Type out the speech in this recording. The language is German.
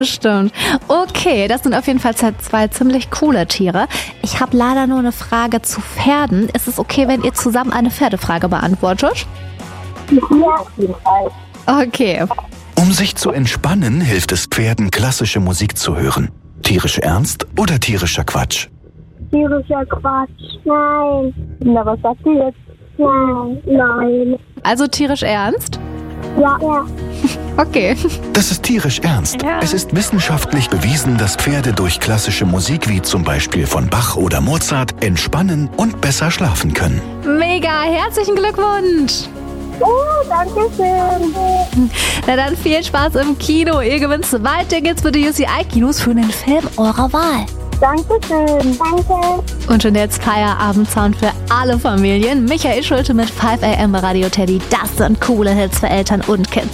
Stimmt. Okay, das sind auf jeden Fall zwei ziemlich coole Tiere. Ich habe leider nur eine Frage zu Pferden. Ist es okay, wenn ihr zusammen eine Pferdefrage beantwortet? Ja, auf jeden Fall. Okay. Um sich zu entspannen, hilft es Pferden, klassische Musik zu hören. Tierisch ernst oder tierischer Quatsch? Tierischer Quatsch. Nein. Na, was sagt ihr jetzt? Nein. Also tierisch ernst? Ja. Okay. Das ist tierisch ernst. Ja. Es ist wissenschaftlich bewiesen, dass Pferde durch klassische Musik wie zum Beispiel von Bach oder Mozart entspannen und besser schlafen können. Mega, herzlichen Glückwunsch. Oh, danke schön. Na dann viel Spaß im Kino. Ihr gewinnt 2 Tickets für die UCI-Kinos für den Film eurer Wahl. Danke schön. Danke. Und schon jetzt Feierabendsound für alle Familien. Michael Schulte mit 5 AM bei Radio Teddy. Das sind coole Hits für Eltern und Kids.